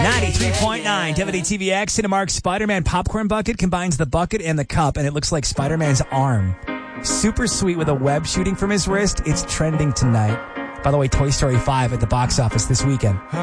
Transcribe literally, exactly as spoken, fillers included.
ninety-three point nine W T V X Cinemark Spider-Man popcorn bucket combines the bucket and the cup, and it looks like Spider-Man's arm. Super sweet with a web shooting from his wrist. It's trending tonight. By the way, Toy Story five at the box office this weekend.